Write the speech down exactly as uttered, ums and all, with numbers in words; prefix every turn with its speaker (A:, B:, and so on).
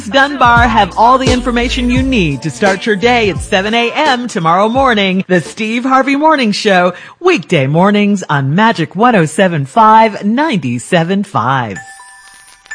A: Dunbar have all the information you need to start your day at seven a.m. tomorrow morning. The Steve Harvey Morning Show, weekday mornings on Magic one oh seven point five, ninety-seven point five.